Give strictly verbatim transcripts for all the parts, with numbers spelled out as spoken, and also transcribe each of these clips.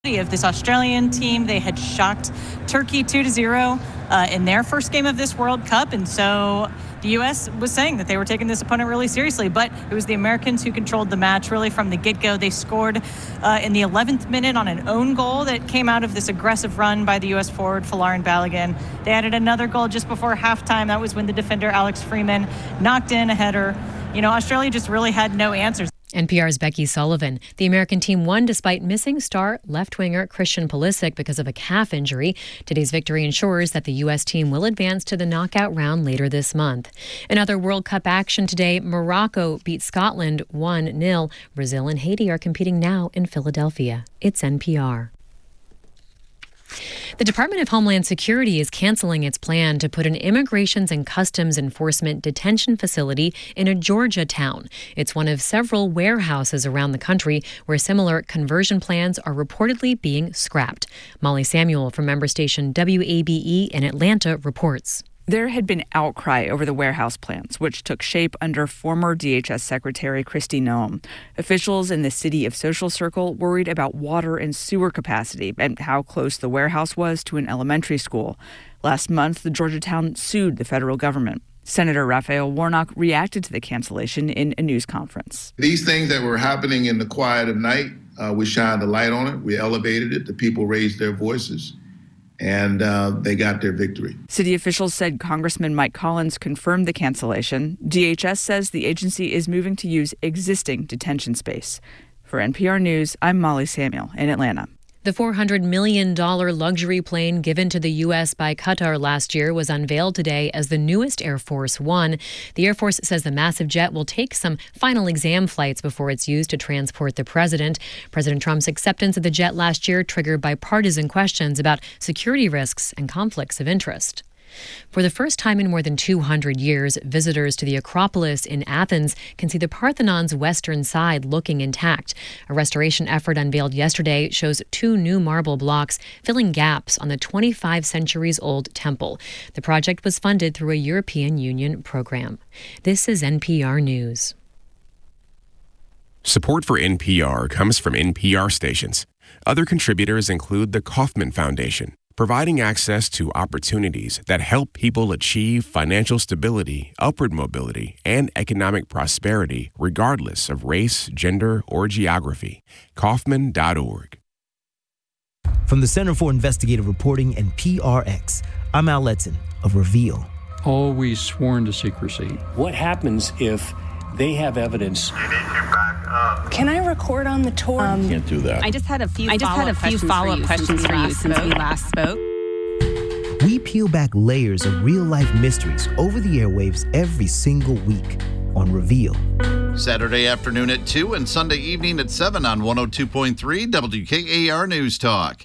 of this Australian team. They had shocked Turkey two to zero uh, in their first game of this World Cup, and so the U S was saying that they were taking this opponent really seriously, but it was the Americans who controlled the match really from the get-go. They scored uh, in the eleventh minute on an own goal that came out of this aggressive run by the U S forward Folarin Balogun. They added another goal just before halftime. That was when the defender Alex Freeman knocked in a header. You know, Australia just really had no answers. N P R's Becky Sullivan. The American team won despite missing star left-winger Christian Pulisic because of a calf injury. Today's victory ensures that the U S team will advance to the knockout round later this month. In other World Cup action today, Morocco beat Scotland one nil. Brazil and Haiti are competing now in Philadelphia. It's N P R. The Department of Homeland Security is canceling its plan to put an Immigrations and Customs Enforcement detention facility in a Georgia town. It's one of several warehouses around the country where similar conversion plans are reportedly being scrapped. Molly Samuel from member station W A B E in Atlanta reports. There had been outcry over the warehouse plans, which took shape under former D H S Secretary Kristi Noem. Officials in the city of Social Circle worried about water and sewer capacity and how close the warehouse was to an elementary school. Last month, the Georgia town sued the federal government. Senator Raphael Warnock reacted to the cancellation in a news conference. These things that were happening in the quiet of night, uh, we shined a light on it. We elevated it. The people raised their voices. And uh, they got their victory. City officials said Congressman Mike Collins confirmed the cancellation. D H S says the agency is moving to use existing detention space. For N P R News, I'm Molly Samuel in Atlanta. The four hundred million dollars luxury plane given to the U S by Qatar last year was unveiled today as the newest Air Force One. The Air Force says the massive jet will take some final exam flights before it's used to transport the president. President Trump's acceptance of the jet last year triggered bipartisan questions about security risks and conflicts of interest. For the first time in more than two hundred years, visitors to the Acropolis in Athens can see the Parthenon's western side looking intact. A restoration effort unveiled yesterday shows two new marble blocks filling gaps on the twenty-five centuries old temple. The project was funded through a European Union program. This is N P R News. Support for N P R comes from N P R stations. Other contributors include the Kauffman Foundation, providing access to opportunities that help people achieve financial stability, upward mobility, and economic prosperity regardless of race, gender, or geography. Kauffman dot org. From the Center for Investigative Reporting and P R X, I'm Al Letson of Reveal. Always sworn to secrecy. What happens if they have evidence? Can I record on the tour? Um, Can't do that. I just had a few I just had a few follow-up questions for you since we last spoke. We peel back layers of real-life mysteries over the airwaves every single week on Reveal. Saturday afternoon at two and Sunday evening at seven on one oh two point three W K A R News Talk.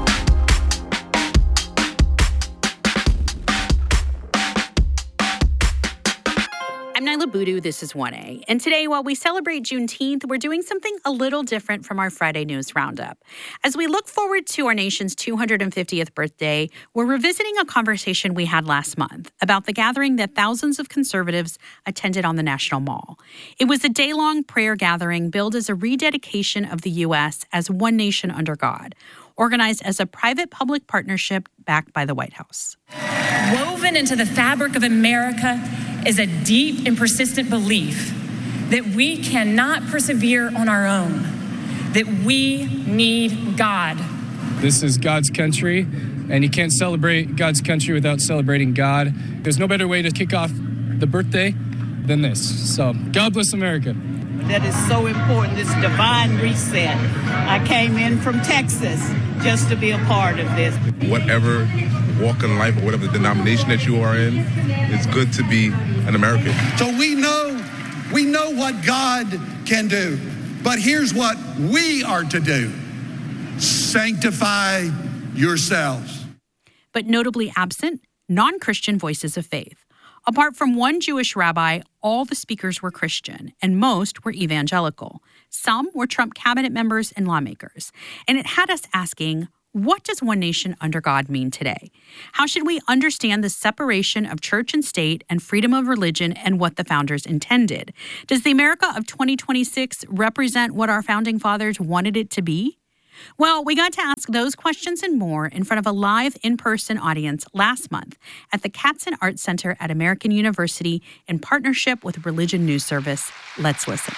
I'm Nyla Boodoo, this is one A. And today, while we celebrate Juneteenth, we're doing something a little different from our Friday News Roundup. As we look forward to our nation's two hundred fiftieth birthday, we're revisiting a conversation we had last month about the gathering that thousands of conservatives attended on the National Mall. It was a day-long prayer gathering billed as a rededication of the U S as one nation under God, organized as a private-public partnership backed by the White House. Woven into the fabric of America is a deep and persistent belief that we cannot persevere on our own, that we need God. This is God's country, and you can't celebrate God's country without celebrating God. There's no better way to kick off the birthday than this. So, God bless America. That is so important, this divine reset. I came in from Texas just to be a part of this. Whatever walk in life or whatever denomination that you are in, it's good to be an American. So we know, we know what God can do, but here's what we are to do. Sanctify yourselves. But notably absent, non-Christian voices of faith. Apart from one Jewish rabbi, all the speakers were Christian, and most were evangelical. Some were Trump cabinet members and lawmakers. And it had us asking, what does one nation under God mean today? How should we understand the separation of church and state and freedom of religion and what the founders intended? Does the America of twenty twenty-six represent what our founding fathers wanted it to be? Well, we got to ask those questions and more in front of a live in-person audience last month at the Katzen Art Center at American University in partnership with Religion News Service. Let's listen.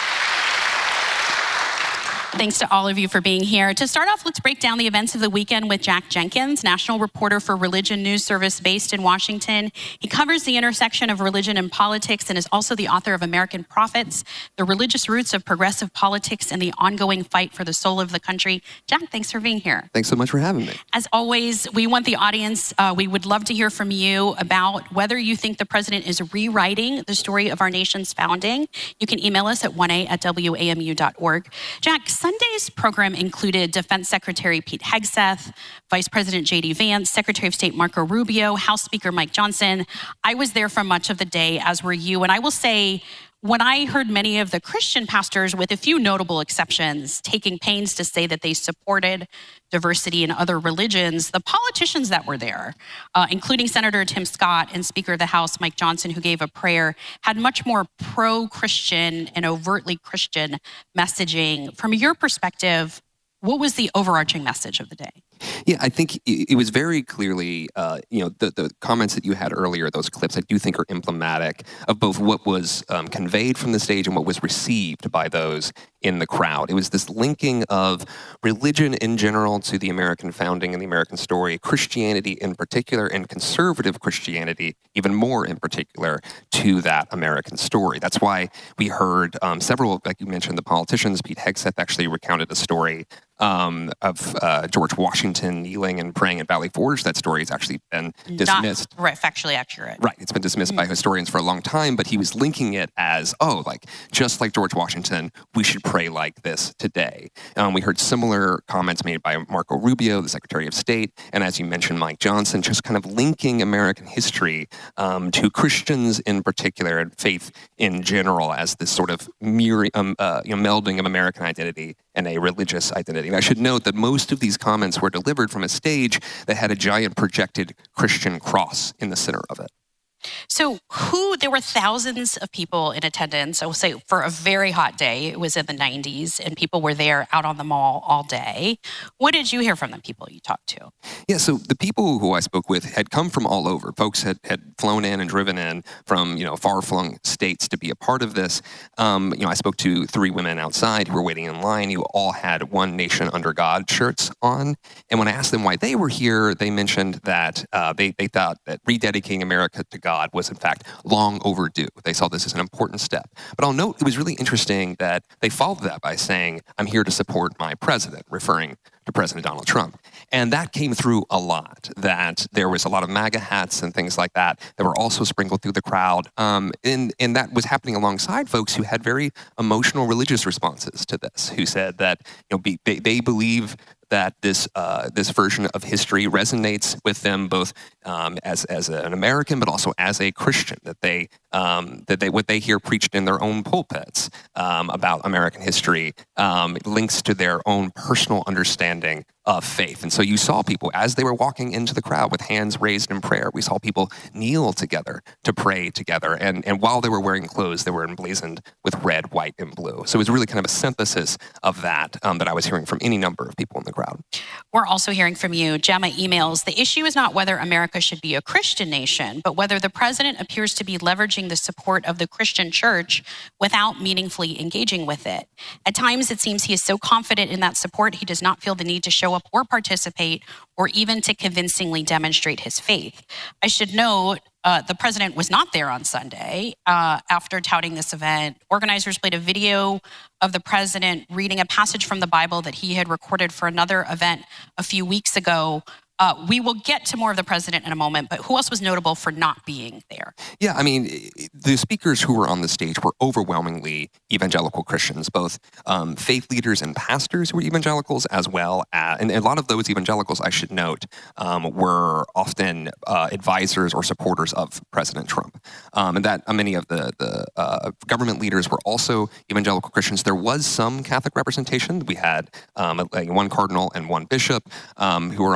Thanks to all of you for being here. To start off, let's break down the events of the weekend with Jack Jenkins, national reporter for Religion News Service based in Washington. He covers the intersection of religion and politics and is also the author of American Prophets, The Religious Roots of Progressive Politics and the Ongoing Fight for the Soul of the Country. Jack, thanks for being here. Thanks so much for having me. As always, we want the audience, uh, we would love to hear from you about whether you think the president is rewriting the story of our nation's founding. You can email us at one a at w a m u dot org. Jack, Sunday's program included Defense Secretary Pete Hegseth, Vice President J D Vance, Secretary of State Marco Rubio, House Speaker Mike Johnson. I was there for much of the day, as were you. And I will say, when I heard many of the Christian pastors, with a few notable exceptions, taking pains to say that they supported diversity in other religions, the politicians that were there, uh, including Senator Tim Scott and Speaker of the House Mike Johnson, who gave a prayer, had much more pro-Christian and overtly Christian messaging. From your perspective, what was the overarching message of the day? Yeah, I think it was very clearly, uh, you know, the, the comments that you had earlier, those clips, I do think are emblematic of both what was um, conveyed from the stage and what was received by those in the crowd. It was this linking of religion in general to the American founding and the American story, Christianity in particular, and conservative Christianity even more in particular to that American story. That's why we heard um, several, like you mentioned, the politicians. Pete Hegseth actually recounted a story Um, of uh, George Washington kneeling and praying at Valley Forge. That story has actually been dismissed. Not right, factually accurate. Right. It's been dismissed mm-hmm. by historians for a long time, but he was linking it as, oh, like, just like George Washington, we should pray like this today. Um, we heard similar comments made by Marco Rubio, the Secretary of State, and as you mentioned, Mike Johnson, just kind of linking American history um, to Christians in particular and faith in general as this sort of mere, um, uh, you know, melding of American identity and a religious identity. And I should note that most of these comments were delivered from a stage that had a giant projected Christian cross in the center of it. So who, there were thousands of people in attendance. I will say for a very hot day, it was in the nineties, and people were there out on the mall all day. What did you hear from the people you talked to? Yeah, so the people who I spoke with had come from all over. Folks had, had flown in and driven in from, you know, far-flung states to be a part of this. Um, you know, I spoke to three women outside who were waiting in line who all had One Nation Under God shirts on. And when I asked them why they were here, they mentioned that uh, they, they thought that rededicating America to God was in fact long overdue. They saw this as an important step. But I'll note it was really interesting that they followed that by saying, I'm here to support my president, referring to President Donald Trump. And that came through a lot, that there was a lot of MAGA hats and things like that that were also sprinkled through the crowd. Um, and, and that was happening alongside folks who had very emotional religious responses to this, who said that, you know, be, they, they believe that this uh, this version of history resonates with them both um, as as an American, but also as a Christian. That they um, that they what they hear preached in their own pulpits um, about American history um, links to their own personal understanding of faith. And so you saw people as they were walking into the crowd with hands raised in prayer. We saw people kneel together to pray together. And, and while they were wearing clothes, they were emblazoned with red, white, and blue. So it was really kind of a synthesis of that um, that I was hearing from any number of people in the crowd. We're also hearing from you. Gemma emails, the issue is not whether America should be a Christian nation, but whether the president appears to be leveraging the support of the Christian church without meaningfully engaging with it. At times, it seems he is so confident in that support, he does not feel the need to show up or participate or even to convincingly demonstrate his faith. I should note uh, the president was not there on Sunday uh, after touting this event. Organizers played a video of the president reading a passage from the Bible that he had recorded for another event a few weeks ago. Uh, we will get to more of the president in a moment, but who else was notable for not being there? Yeah, I mean, the speakers who were on the stage were overwhelmingly evangelical Christians, both um, faith leaders and pastors who were evangelicals as well. As, and a lot of those evangelicals, I should note, um, were often uh, advisors or supporters of President Trump. Um, and that uh, many of the, the uh, government leaders were also evangelical Christians. There was some Catholic representation. We had um, one cardinal and one bishop um, who were on stage as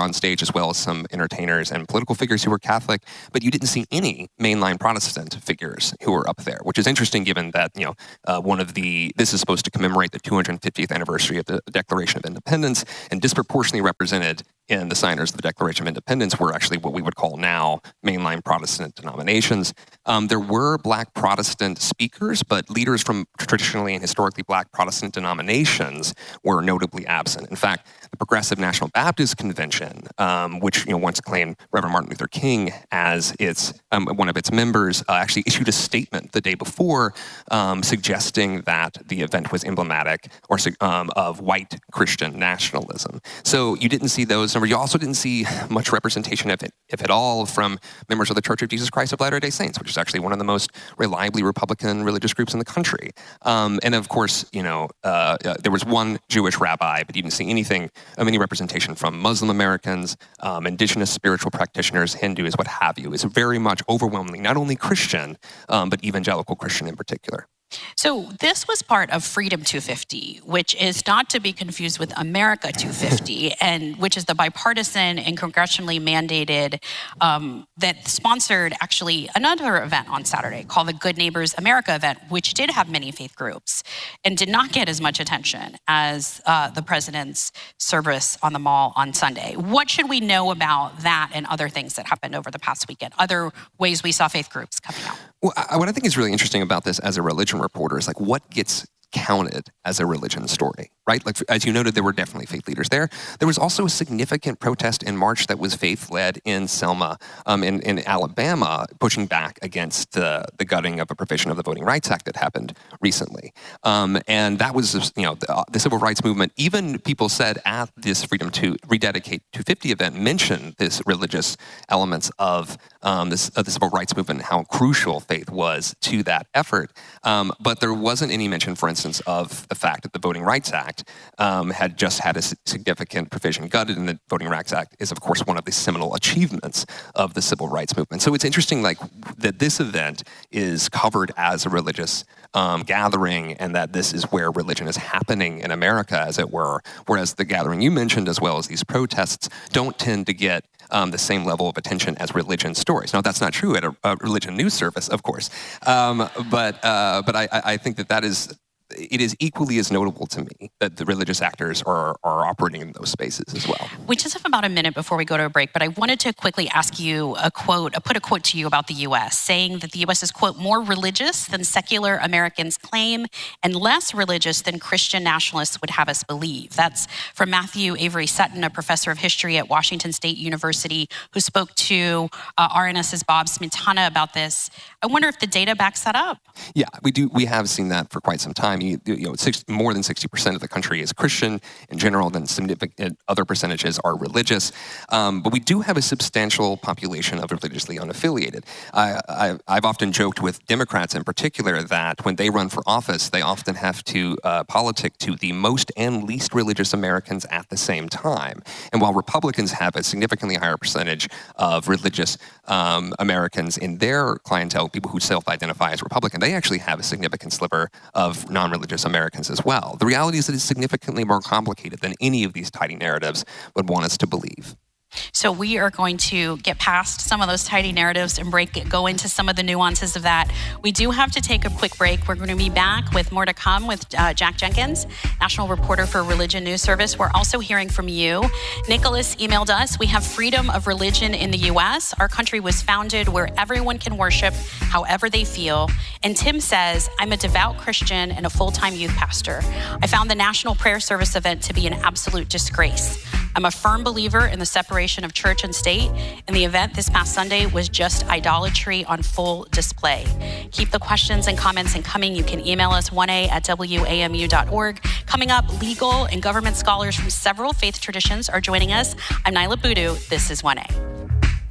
as well as some entertainers and political figures who were Catholic, but you didn't see any mainline Protestant figures who were up there, which is interesting given that, you know, uh, one of the, this is supposed to commemorate the two hundred fiftieth anniversary of the Declaration of Independence, and disproportionately represented in the signers of the Declaration of Independence were actually what we would call now mainline Protestant denominations. Um, there were Black Protestant speakers, but leaders from traditionally and historically Black Protestant denominations were notably absent. In fact, the Progressive National Baptist Convention, um, which you know once claimed Reverend Martin Luther King as its um, one of its members, uh, actually issued a statement the day before um, suggesting that the event was emblematic or um, of white Christian nationalism. So you didn't see those numbers. You also didn't see much representation, if, it, if at all, from members of the Church of Jesus Christ of Latter-day Saints, which is actually one of the most reliably Republican religious groups in the country. Um, and of course, you know, uh, uh, there was one Jewish rabbi, but you didn't see anything of any representation from Muslim Americans, um, indigenous spiritual practitioners, Hindus, what have you. It's very much overwhelmingly not only Christian, um, but evangelical Christian in particular. So this was part of Freedom two fifty, which is not to be confused with America two fifty, and which is the bipartisan and congressionally mandated um, that sponsored actually another event on Saturday called the Good Neighbors America event, which did have many faith groups and did not get as much attention as uh, the president's service on the Mall on Sunday. What should we know about that and other things that happened over the past weekend? Other ways we saw faith groups coming out? Well, I, what I think is really interesting about this as a religion reporter is like what gets counted as a religion story, right? Like, as you noted, there were definitely faith leaders there. There was also a significant protest and march that was faith-led in Selma, um, in, in Alabama, pushing back against the, the gutting of a provision of the Voting Rights Act that happened recently. Um, and that was, you know, the, uh, the civil rights movement. Even people said at this Freedom to Rededicate two fifty event mentioned this religious elements of um, this of the civil rights movement, and how crucial faith was to that effort. Um, but there wasn't any mention, for instance, of the fact that the Voting Rights Act um, had just had a significant provision gutted, and the Voting Rights Act is, of course, one of the seminal achievements of the civil rights movement. So it's interesting, like, that this event is covered as a religious um, gathering, and that this is where religion is happening in America, as it were, whereas the gathering you mentioned, as well as these protests, don't tend to get Um, the same level of attention as religion stories. Now, that's not true at a, a religion news service, of course, um, but uh, but I, I think that that is, it is equally as notable to me that the religious actors are, are operating in those spaces as well. We just have about a minute before we go to a break, but I wanted to quickly ask you a quote, put a quote to you about the U S, saying that the U S is, quote, more religious than secular Americans claim and less religious than Christian nationalists would have us believe. That's from Matthew Avery Sutton, a professor of history at Washington State University, who spoke to uh, RNS's Bob Smietana about this. I wonder if the data backs that up. Yeah, we do. We have seen that for quite some time. You, you know, six, more than sixty percent of the country is Christian in general, then significant other percentages are religious. Um, but we do have a substantial population of religiously unaffiliated. I, I, I've often joked with Democrats in particular that when they run for office, they often have to uh, politic to the most and least religious Americans at the same time. And while Republicans have a significantly higher percentage of religious um, Americans in their clientele, people who self-identify as Republican, they actually have a significant sliver of non-religious Americans as well. The reality is that it's significantly more complicated than any of these tidy narratives would want us to believe. So we are going to get past some of those tidy narratives and break, go into some of the nuances of that. We do have to take a quick break. We're going to be back with more to come with uh, Jack Jenkins, national reporter for Religion News Service. We're also hearing from you. Nicholas emailed us. We have freedom of religion in the U S. Our country was founded where everyone can worship however they feel. And Tim says, I'm a devout Christian and a full-time youth pastor. I found the National Prayer Service event to be an absolute disgrace. I'm a firm believer in the separation of church and state, and the event this past Sunday was just idolatry on full display. Keep the questions and comments coming. You can email us one A at W A M U dot org. Coming up, legal and government scholars from several faith traditions are joining us. I'm Nyla Boodoo. This is one A.